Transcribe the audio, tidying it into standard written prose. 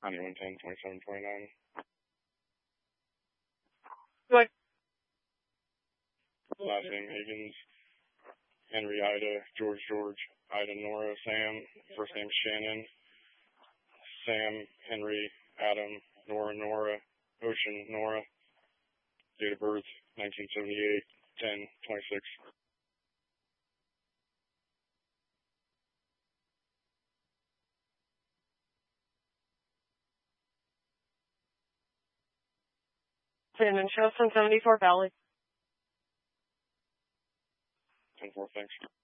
91102729. What? Last name Higgins. Henry Ida, George, Ida Nora, Sam. First name Shannon. Sam, Henry, Adam, Nora, Ocean, Nora. Date of birth 1978, 10/26. Shannon Chilson, 74 Valley. 10-4, thanks.